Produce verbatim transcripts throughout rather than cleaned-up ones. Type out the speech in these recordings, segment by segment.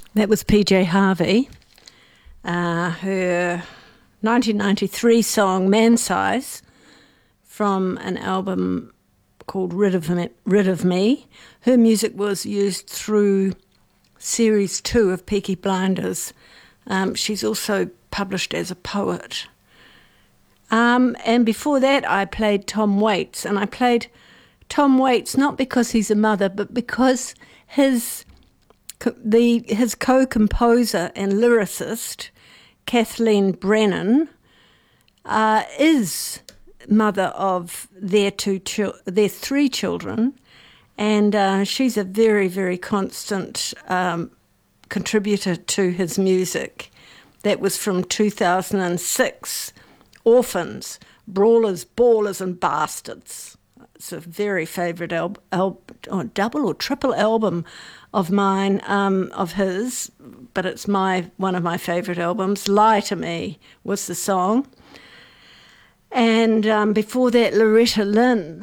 That was P J Harvey. Uh, her nineteen ninety-three song Man Size from an album called Rid of Me. Rid of Me. Her music was used through series two of Peaky Blinders. Um, she's also published as a poet. Um, and before that I played Tom Waits, and I played Tom Waits not because he's a mother, but because his the his co-composer and lyricist, Kathleen Brennan, uh, is mother of their two chil- their three children, and uh, she's a very, very constant um, contributor to his music. That was from two thousand six, Orphans, Brawlers, Ballers and Bastards. It's a very favourite album, al- oh, double or triple album of mine, um, of his, but it's my one of my favourite albums. Lie to Me was the song. And um, before that, Loretta Lynn,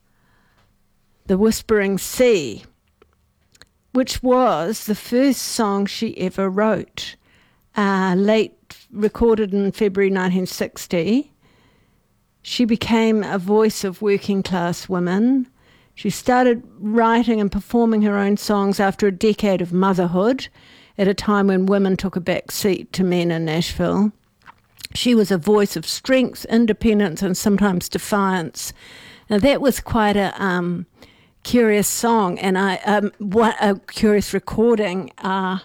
The Whispering Sea, which was the first song she ever wrote, uh, late recorded in February nineteen sixty. She became a voice of working class women. She started writing and performing her own songs after a decade of motherhood, at a time when women took a back seat to men in Nashville. She was a voice of strength, independence, and sometimes defiance. Now, that was quite a um, curious song, and I um, what a curious recording. Uh,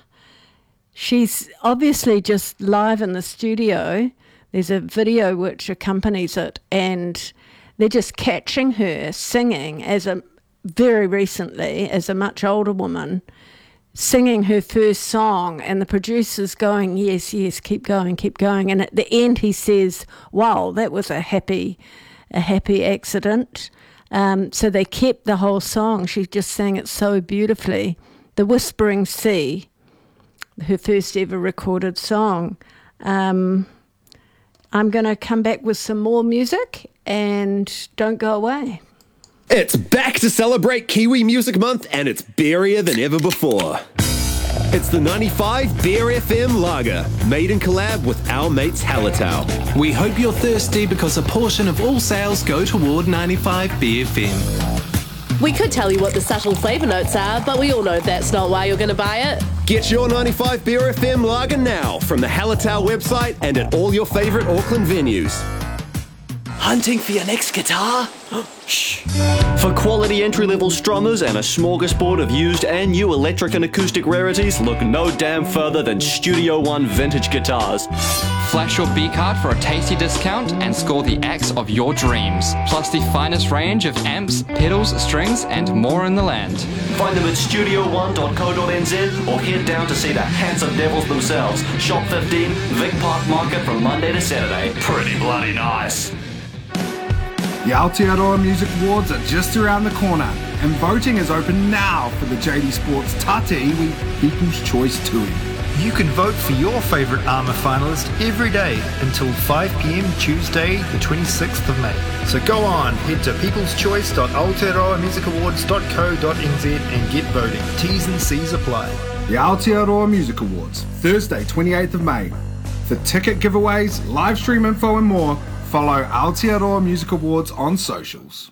she's obviously just live in the studio. There's a video which accompanies it, and they're just catching her singing as a very recently, as a much older woman, singing her first song, and the producer's going, yes, yes, keep going, keep going. And at the end he says, wow, that was a happy, a happy accident. Um, so they kept the whole song. She just sang it so beautifully. The Whispering Sea, her first ever recorded song. Um, I'm going to come back with some more music, and don't go away. It's back to celebrate Kiwi Music Month, and it's beerier than ever before. It's the ninety-five Beer F M Lager, made in collab with our mates Hallertau. We hope you're thirsty, because a portion of all sales go toward ninety-five Beer F M. We could tell you what the subtle flavour notes are, but we all know that's not why you're going to buy it. Get your ninety-five Beer F M Lager now from the Hallertau website and at all your favourite Auckland venues. Hunting for your next guitar? Shh. For quality entry-level strummers and a smorgasbord of used and new electric and acoustic rarities, look no damn further than Studio One Vintage Guitars. Flash your B-card for a tasty discount and score the axe of your dreams, plus the finest range of amps, pedals, strings and more in the land. Find them at studio one dot co dot n z or head down to see the handsome devils themselves. Shop fifteen, Vic Park Market from Monday to Saturday. Pretty bloody nice. The Aotearoa Music Awards are just around the corner, and voting is open now for the J D Sports Tata Iwi People's Choice Touring. You can vote for your favourite ARMA finalist every day until five p.m. Tuesday the twenty-sixth of May. So go on, head to peoples choice dot aotearoa music awards dot co dot n z and get voting. T's and C's apply. The Aotearoa Music Awards, Thursday twenty-eighth of May. For ticket giveaways, live stream info and more, follow Aotearoa Music Awards on socials.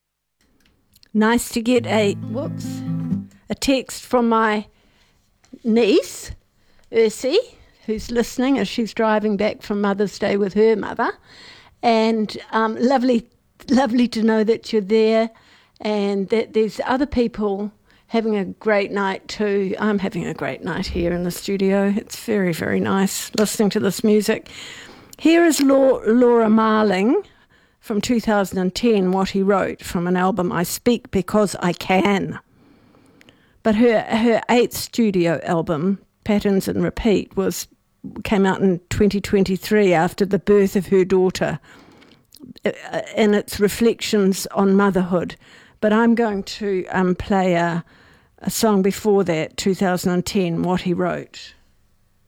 Nice to get a, whoops, a text from my niece, Ursi, who's listening as she's driving back from Mother's Day with her mother. And um, lovely, lovely to know that you're there and that there's other people having a great night too. I'm having a great night here in the studio. It's very, very nice listening to this music. Here is Laura Marling from two thousand ten, what he wrote from an album, I Speak Because I Can. But her her eighth studio album, Patterns and Repeat, was came out in twenty twenty-three after the birth of her daughter, and its reflections on motherhood. But I'm going to um, play a, a song before that, two thousand ten, what he wrote.